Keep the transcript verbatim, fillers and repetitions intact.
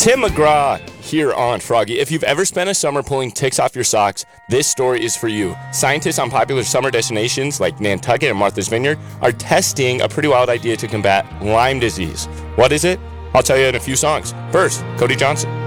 Tim McGraw here on Froggy. If you've ever spent a summer pulling ticks off your socks, this story is for you. Scientists on popular summer destinations like Nantucket and Martha's Vineyard are testing a pretty wild idea to combat Lyme disease. What is it? I'll tell you in a few songs. First, Cody Johnson.